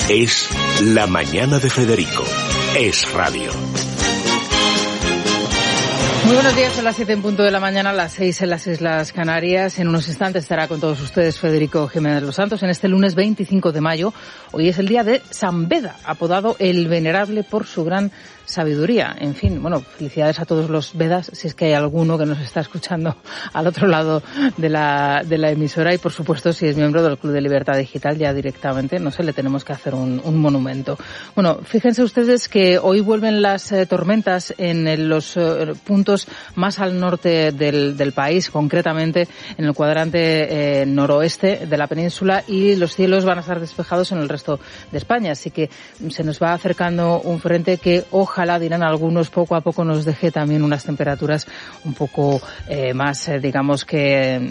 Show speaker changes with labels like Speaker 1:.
Speaker 1: Es La Mañana de Federico. Es radio.
Speaker 2: Muy buenos días, son las 7 en punto de la mañana, las 6 en las Islas Canarias. En unos instantes estará con todos ustedes Federico Jiménez Los Santos en este lunes 25 de mayo. Hoy es el día de San Beda, apodado el Venerable por su gran sabiduría. En fin, bueno, felicidades a todos los Vedas, si es que hay alguno que nos está escuchando al otro lado de la emisora, y por supuesto si es miembro del Club de Libertad Digital, ya directamente, no sé, le tenemos que hacer un monumento. Bueno, fíjense ustedes que hoy vuelven las tormentas en los puntos más al norte del país, concretamente en el cuadrante noroeste de la península, y los cielos van a estar despejados en el resto de España, así que se nos va acercando un frente que ojalá, dirán algunos, poco a poco nos deje también unas temperaturas un poco más, digamos que